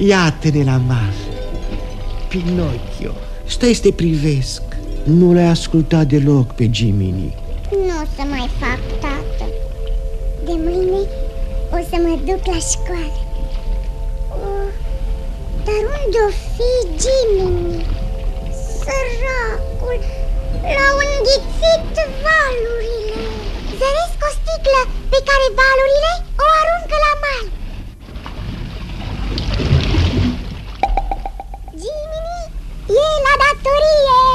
Iată-ne la masă. Pinocchio, stai să te privesc. Nu l-ai ascultat deloc pe Jiminy. Nu o să mai fac, tată. De mâine o să mă duc la școală. Dar unde-o fi Jiminy? Săracul, l-au înghițit valurile. Zăresc o sticlă pe care valurile o aruncă la mal. Jiminy e la datorie.